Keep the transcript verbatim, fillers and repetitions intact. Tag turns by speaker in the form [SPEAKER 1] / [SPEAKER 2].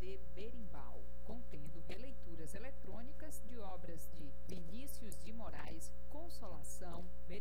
[SPEAKER 1] D Berimbau, contendo releituras eletrônicas de obras de Vinícius de Moraes, Consolação,